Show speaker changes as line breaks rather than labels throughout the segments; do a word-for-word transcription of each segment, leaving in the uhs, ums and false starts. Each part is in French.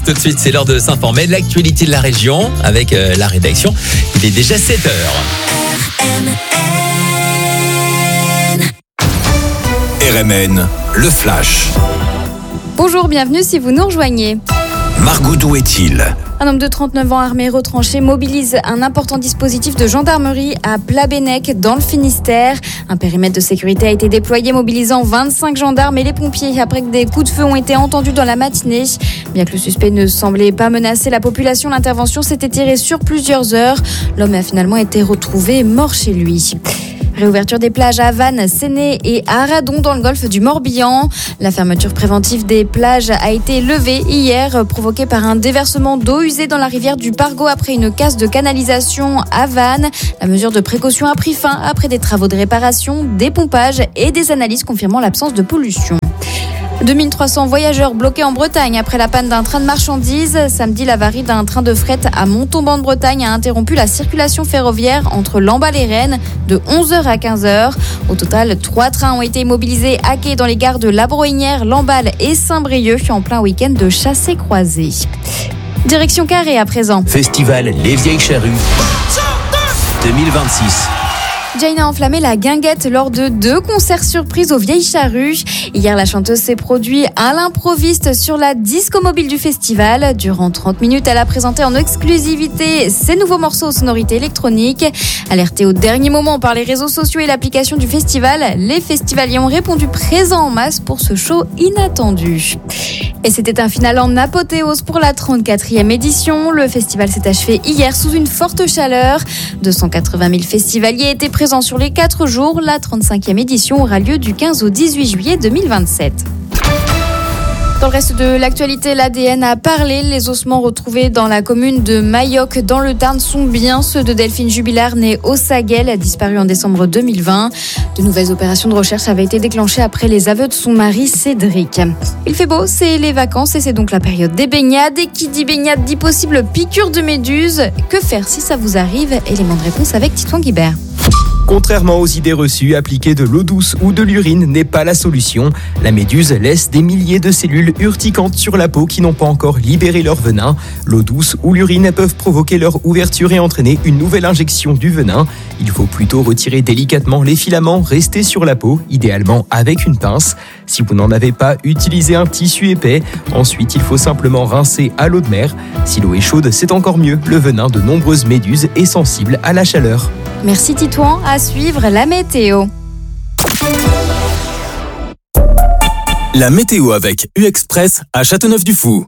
Tout de suite, c'est l'heure de s'informer de l'actualité de la région avec euh, la rédaction. Il est déjà sept heures.
R M N, le flash.
Bonjour, bienvenue si vous nous rejoignez.
Margot, d'où est-il ?
Un homme de trente-neuf ans armé retranché mobilise un important dispositif de gendarmerie à Plabennec dans le Finistère. Un périmètre de sécurité a été déployé mobilisant vingt-cinq gendarmes et les pompiers après que des coups de feu ont été entendus dans la matinée. Bien que le suspect ne semblait pas menacer la population, l'intervention s'était tirée sur plusieurs heures. L'homme a finalement été retrouvé mort chez lui. Réouverture des plages à Vannes, Séné et à Aradon dans le golfe du Morbihan. La fermeture préventive des plages a été levée hier, provoquée par un déversement d'eau usée dans la rivière du Pargo après une casse de canalisation à Vannes. La mesure de précaution a pris fin après des travaux de réparation, des pompages et des analyses confirmant l'absence de pollution. deux mille trois cents voyageurs bloqués en Bretagne après la panne d'un train de marchandises. Samedi, l'avarie d'un train de fret à Montauban de Bretagne a interrompu la circulation ferroviaire entre Lamballe et Rennes de onze heures à quinze heures. Au total, trois trains ont été immobilisés à quai dans les gares de La Brohinière, Lamballe et Saint-Brieuc en plein week-end de chassé-croisé. Direction Carré à présent.
Festival Les Vieilles Charrues deux mille vingt-six.
Jane a enflammé la guinguette lors de deux concerts surprises aux Vieilles Charrues. Hier, la chanteuse s'est produite à l'improviste sur la disco mobile du festival. Durant trente minutes, elle a présenté en exclusivité ses nouveaux morceaux aux sonorités électroniques. Alertés au dernier moment par les réseaux sociaux et l'application du festival, les festivaliers ont répondu présents en masse pour ce show inattendu. Et c'était un final en apothéose pour la trente-quatrième édition. Le festival s'est achevé hier sous une forte chaleur. deux cent quatre-vingt mille festivaliers étaient présents sur les quatre jours. La trente-cinquième édition aura lieu du quinze au dix-huit juillet deux mille vingt-sept. Dans le reste de l'actualité, l'A D N a parlé. Les ossements retrouvés dans la commune de Mayoc, dans le Tarn, sont bien ceux de Delphine Jubilard, née au Saguel, disparue en décembre deux mille vingt. De nouvelles opérations de recherche avaient été déclenchées après les aveux de son mari Cédric. Il fait beau, c'est les vacances et c'est donc la période des baignades. Et qui dit baignade dit possible piqûre de méduse. Que faire si ça vous arrive ? Élément de réponse avec Titouan Guibert.
Contrairement aux idées reçues, appliquer de l'eau douce ou de l'urine n'est pas la solution. La méduse laisse des milliers de cellules urticantes sur la peau qui n'ont pas encore libéré leur venin. L'eau douce ou l'urine peuvent provoquer leur ouverture et entraîner une nouvelle injection du venin. Il faut plutôt retirer délicatement les filaments restés sur la peau, idéalement avec une pince. Si vous n'en avez pas, utilisez un tissu épais. Ensuite, il faut simplement rincer à l'eau de mer. Si l'eau est chaude, c'est encore mieux. Le venin de nombreuses méduses est sensible à la chaleur.
Merci Titouan. À suivre la météo.
La météo avec U-Express à Châteauneuf-du-Fou.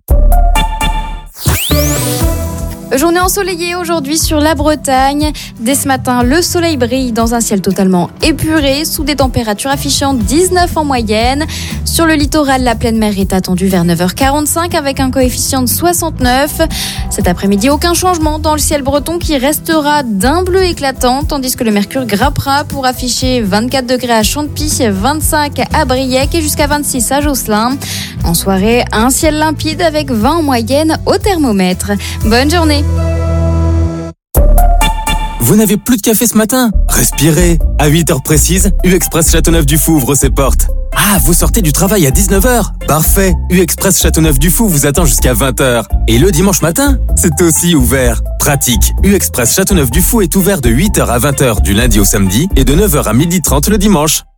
Journée ensoleillée aujourd'hui sur la Bretagne. Dès ce matin, le soleil brille dans un ciel totalement épuré, sous des températures affichant dix-neuf en moyenne. Sur le littoral, la pleine mer est attendue vers neuf heures quarante-cinq avec un coefficient de soixante-neuf. Cet après-midi, aucun changement dans le ciel breton qui restera d'un bleu éclatant, tandis que le mercure grimpera pour afficher vingt-quatre degrés à Chantepie, vingt-cinq à Briec et jusqu'à vingt-six à Josselin. En soirée, un ciel limpide avec vingt en moyenne au thermomètre. Bonne journée.
Vous n'avez plus de café ce matin ? Respirez. À huit heures précises, U-Express Châteauneuf-du-Fou ouvre ses portes. Ah, vous sortez du travail à dix-neuf heures ? Parfait. U-Express Châteauneuf-du-Fou vous attend jusqu'à vingt heures. Et le dimanche matin, c'est aussi ouvert. Pratique. U-Express Châteauneuf-du-Fou est ouvert de huit heures à vingt heures du lundi au samedi et de neuf heures à midi trente le dimanche.